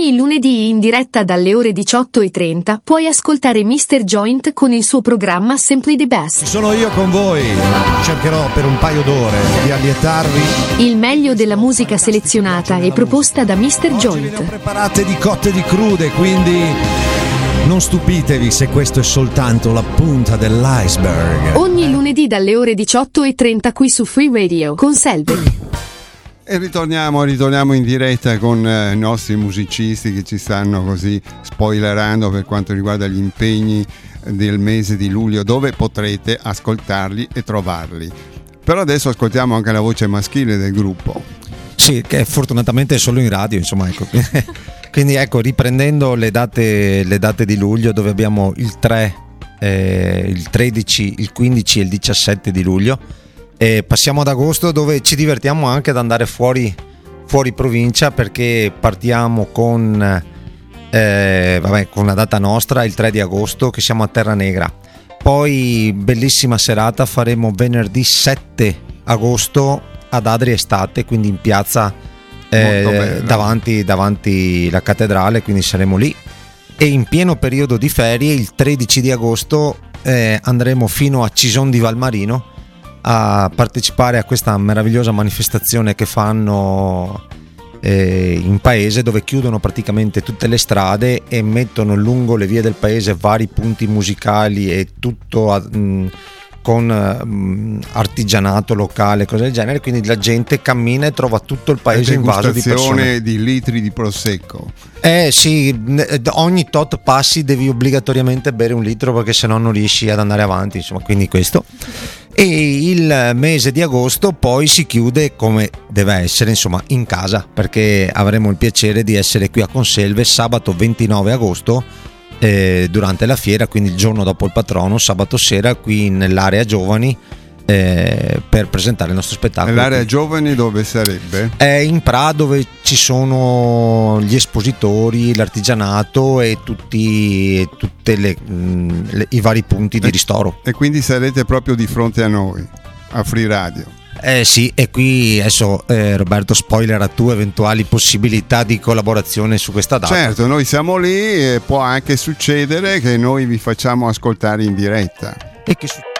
Ogni lunedì in diretta dalle ore 18:30 puoi ascoltare Mr. Joint con il suo programma Simply the Best. Sono io con voi, cercherò per un paio d'ore di allietarvi. Il meglio della musica selezionata e proposta da Mr. Oggi Joint. ve ne ho preparate di cotte e di crude, quindi non stupitevi se questo è soltanto la punta dell'iceberg. Ogni lunedì dalle ore 18:30 qui su Free Radio con Selby. E ritorniamo in diretta con i nostri musicisti che ci stanno così spoilerando per quanto riguarda gli impegni del mese di luglio, dove potrete ascoltarli e trovarli. Però adesso ascoltiamo anche la voce maschile del gruppo. Sì, che fortunatamente è solo in radio, insomma, ecco. Quindi ecco, riprendendo le date di luglio, dove abbiamo il 3, il 13, il 15 e il 17 di luglio. E passiamo ad agosto, dove ci divertiamo anche ad andare fuori provincia, perché partiamo con una data nostra, il 3 di agosto, che siamo a Terranegra. Poi bellissima serata faremo venerdì 7 agosto ad Adri Estate, quindi in piazza davanti la cattedrale, quindi saremo lì. E in pieno periodo di ferie, il 13 di agosto andremo fino a Cison di Valmarino a partecipare a questa meravigliosa manifestazione che fanno in paese, dove chiudono praticamente tutte le strade e mettono lungo le vie del paese vari punti musicali e tutto con artigianato locale, cose del genere, quindi la gente cammina e trova tutto il paese invaso di persone. Di litri di prosecco. Sì, ogni tot passi devi obbligatoriamente bere un litro, perché se no non riesci ad andare avanti, insomma, quindi questo. E il mese di agosto poi si chiude come deve essere, insomma, in casa, perché avremo il piacere di essere qui a Conselve sabato 29 agosto durante la fiera, quindi il giorno dopo il patrono, sabato sera qui nell'area giovani, per presentare il nostro spettacolo. L'area giovani dove sarebbe? È in Pra, dove ci sono gli espositori, l'artigianato e tutti i vari punti di ristoro. E quindi sarete proprio di fronte a noi, a Free Radio. Sì, e qui adesso Roberto spoilerà tu eventuali possibilità di collaborazione su questa data. Certo, noi siamo lì e può anche succedere che noi vi facciamo ascoltare in diretta. E che